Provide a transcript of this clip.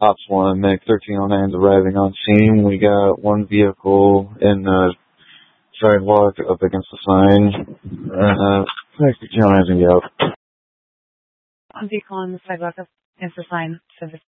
Ops 1, Medic 1309 is arriving on scene. We got one vehicle in the sidewalk up against the sign. Medic 1309 is going to be out. One vehicle on the sidewalk up against the sign.